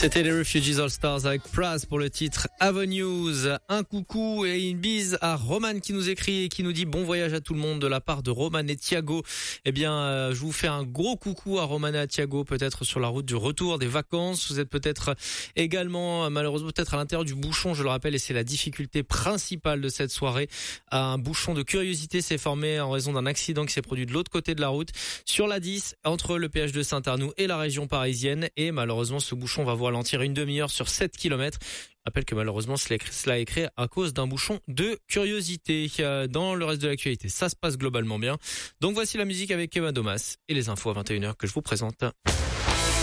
C'était les Refugees All Stars avec Praz pour le titre Avenues. Un coucou et une bise à Roman qui nous écrit et qui nous dit bon voyage à tout le monde de la part de Roman et Thiago. Eh bien, je vous fais un gros coucou à Roman et à Thiago, peut-être sur la route du retour des vacances. Vous êtes peut-être également, malheureusement, peut-être à l'intérieur du bouchon, je le rappelle, et c'est la difficulté principale de cette soirée. Un bouchon de curiosité s'est formé en raison d'un accident qui s'est produit de l'autre côté de la route, sur la 10, entre le péage de Saint-Arnoux et la région parisienne. Et malheureusement, ce bouchon va voir ralentir une demi-heure sur 7 km. Je rappelle que malheureusement cela est créé à cause d'un bouchon de curiosité. Dans le reste de l'actualité, ça se passe globalement bien. Donc voici la musique avec Kevin Domas et les infos à 21h que je vous présente.